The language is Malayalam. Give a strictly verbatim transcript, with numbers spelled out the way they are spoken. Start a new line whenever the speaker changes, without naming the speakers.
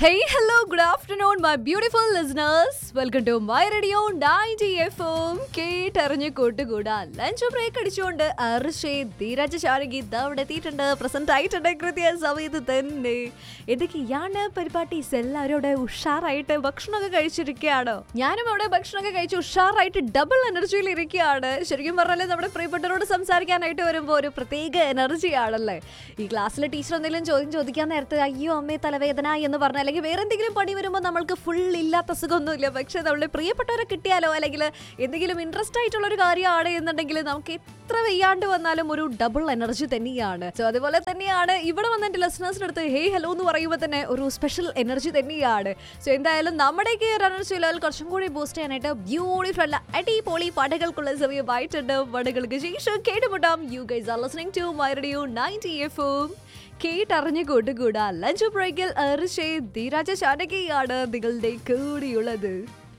Hey, hello, good afternoon, my beautiful listeners. Welcome to my radio ninety F M. കേട്ടറിഞ്ഞ് കൂട്ടുകൂടാ ലഞ്ച് ബ്രേക്ക് അടിച്ചുകൊണ്ട് അർഷേ ധീരജ് ശാരകി അവിടെ എത്തിയിട്ടുണ്ട്, പ്രസന്റ് ആയിട്ടുണ്ട് കൃത്യ സമയത്ത് തന്നെ. എന്തൊക്കെയാണ് പരിപാടീസ്? എല്ലാവരും അവിടെ ഉഷാറായിട്ട് ഭക്ഷണമൊക്കെ കഴിച്ചിരിക്കുകയാണോ? ഞാനും അവിടെ ഭക്ഷണമൊക്കെ കഴിച്ച് ഉഷാറായിട്ട് ഡബിൾ എനർജിയിൽ ഇരിക്കുകയാണ്. ശരിക്കും പറഞ്ഞാൽ നമ്മുടെ പ്രിയപ്പെട്ടവരോട് സംസാരിക്കാനായിട്ട് വരുമ്പോൾ ഒരു പ്രത്യേക എനർജിയാണല്ലേ. ഈ ക്ലാസ്സിലെ ടീച്ചർ എന്തെങ്കിലും ചോദ്യം ചോദിക്കാൻ നേരത്തെ അയ്യോ അമ്മേ തലവേദന എന്ന് പറഞ്ഞാൽ അല്ലെങ്കിൽ വേറെ എന്തെങ്കിലും പണി വരുമ്പോൾ നമ്മൾക്ക് ഫുൾ ഇല്ലാത്ത സുഖമൊന്നുമില്ല. പക്ഷെ നമ്മളെ പ്രിയപ്പെട്ടവരെ കിട്ടിയാലോ അല്ലെങ്കിൽ എന്തെങ്കിലും ഇൻട്രസ്റ്റ് ആയിട്ടുള്ള ഒരു കാര്യമാണ് എന്നുണ്ടെങ്കിൽ നമുക്ക് എത്ര വെയ്യാണ്ട് വന്നാലും ഒരു ഡബിൾ എനർജി തന്നെയാണ്. സോ അതുപോലെ തന്നെയാണ് ഇവിടെ വന്നിട്ട് ലിസണേഴ്സിന്റെ അടുത്ത് ഹേ ഹലോ എന്ന് പറയുമ്പോൾ തന്നെ ഒരു സ്പെഷ്യൽ എനർജി തന്നെയാണ്. സോ എന്തായാലും നമ്മുടെയൊക്കെ എനർജി ലെവൽ കുറച്ചും കൂടി ബൂസ്റ്റ് ചെയ്യാനായിട്ട് ബ്യൂട്ടിഫുൾ അടിപൊളി പാട്ടുകൾക്കുള്ള സമയമായിട്ടുണ്ട്. പാട്ടുകൾക്ക് ശേഷം കേട്ടുമുട്ടാം. You guys are listening to my radio ninety F M. കേട്ടറിഞ്ഞു കൂട്ടുകൂടാ lunch ബ്രേക്കിൽ അർഷേ ധീരജ് ശാരകിയാണ് നിങ്ങളുടെ കൂടിയുള്ളത്.